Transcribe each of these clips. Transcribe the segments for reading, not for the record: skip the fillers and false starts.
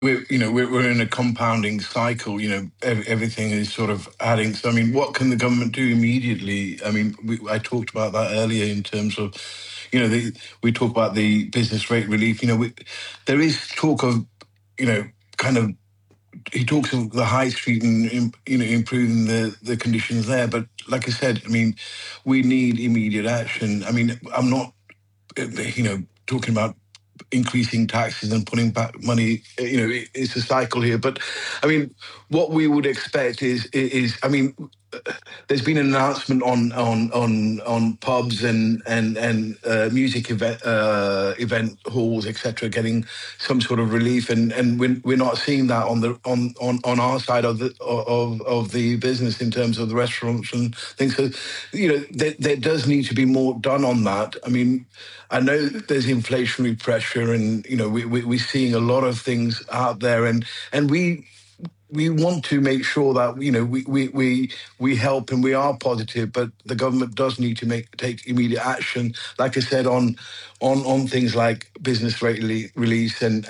we're in a compounding cycle. Everything is sort of adding. So I mean, what can the government do immediately? I mean, I talked about that earlier in terms of, we talk about the business rate relief. There is talk of, kind of, he talks of the high street and improving the conditions there. But like I said, I mean, we need immediate action. I mean, I'm not talking about increasing taxes and putting back money. It's a cycle here. But I mean, what we would expect is I mean, there's been an announcement on pubs and music event halls, etc., getting some sort of relief, and we're not seeing that on our side of the business in terms of the restaurants and things. So there does need to be more done on that. I mean, I know there's inflationary pressure, and we're seeing a lot of things out there, and we want to make sure that we help and we are positive, but the government does need to take immediate action. Like I said, on things like business rate release and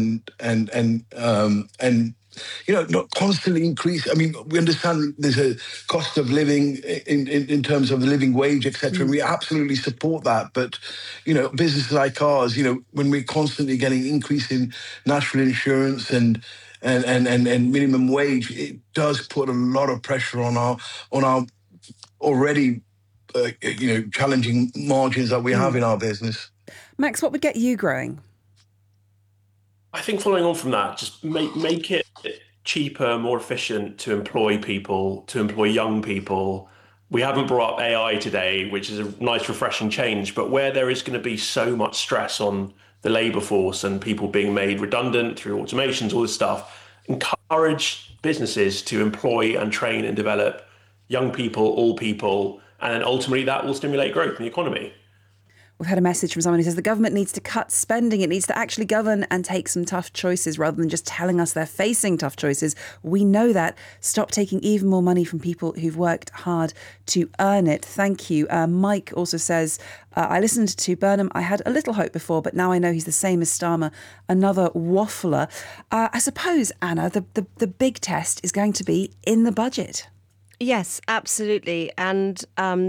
not constantly increase. I mean, we understand there's a cost of living in terms of the living wage, etc. And we absolutely support that. But businesses like ours, when we're constantly getting increase in national insurance and minimum wage, it does put a lot of pressure on our already challenging margins that we have in our business. Max, what would get you growing? I think following on from that, just make it cheaper, more efficient to employ people, to employ young people. We haven't brought up AI today, which is a nice, refreshing change, but where there is going to be so much stress on the labour force and people being made redundant through automations, all this stuff, encourage businesses to employ and train and develop young people, all people, and then ultimately that will stimulate growth in the economy. We've had a message from someone who says the government needs to cut spending. It needs to actually govern and take some tough choices rather than just telling us they're facing tough choices. We know that. Stop taking even more money from people who've worked hard to earn it. Thank you. Mike also says, I listened to Burnham. I had a little hope before, but now I know he's the same as Starmer, another waffler. I suppose, Anna, the big test is going to be in the budget. Yes, absolutely. And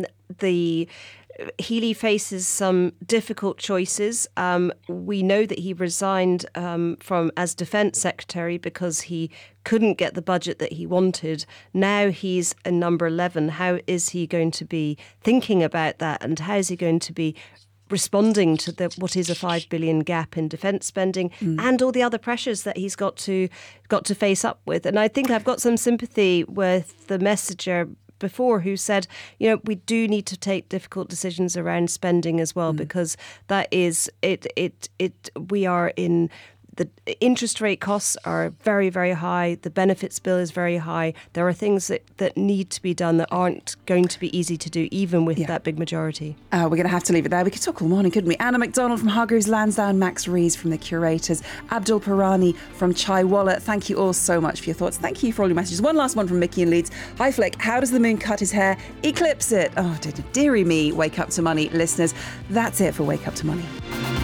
Healey faces some difficult choices. We know that he resigned as Defence Secretary because he couldn't get the budget that he wanted. Now he's in number 11. How is he going to be thinking about that, and how is he going to be responding to what is a $5 billion gap in defence spending and all the other pressures that he's got to face up with? And I think I've got some sympathy with the messenger before who said, we do need to take difficult decisions around spending as well, because that is we are in the interest rate costs are very, very high. The benefits bill is very high. There are things that need to be done that aren't going to be easy to do, even with that big majority. We're going to have to leave it there. We could talk all morning, couldn't we? Anna MacDonald from Hargreaves Lansdown, Max Rees from the Curators, Abdul Pirani from Chaiwalla. Thank you all so much for your thoughts. Thank you for all your messages. One last one from Mickey in Leeds. Hi Flick, how does the moon cut his hair? Eclipse it. Oh, dearie me, Wake Up to Money listeners. That's it for Wake Up to Money.